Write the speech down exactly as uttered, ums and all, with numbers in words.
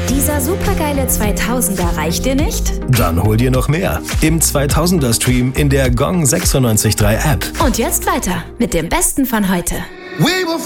Dieser supergeile zweitausender reicht dir nicht? Dann hol dir noch mehr im zweitausender-Stream in der Gong sechsundneunzig Komma drei App. Und jetzt weiter mit dem Besten von heute.